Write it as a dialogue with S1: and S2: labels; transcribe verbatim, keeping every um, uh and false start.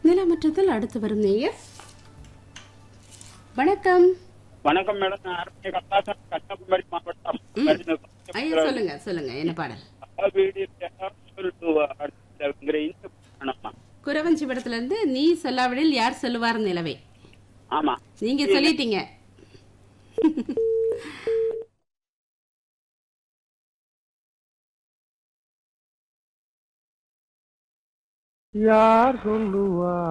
S1: நிலமற்றத்தில் அடுத்து வரும் நேயர். வணக்கம்.
S2: வணக்கம் மேடம். நான் அரண்மனை கமலாசன், கன்னியாகுமரி மாவட்டம்.
S1: ம்.
S2: மருந்து-
S1: ஐயா சொல்லுங்க சொல்லுங்க என்ன பாடல்?
S2: வீடு சொல்லிட்டு அடுத்தங்கிற இந்த வேணுமா?
S1: குறவஞ்சி படத்துல இருந்து நீ சொல்லாவிடில் யார் சொல்லுவார் நிலவே.
S2: ஆமா.
S1: நீங்க சொல்லிட்டீங்க.
S3: யார் சொல்லுவா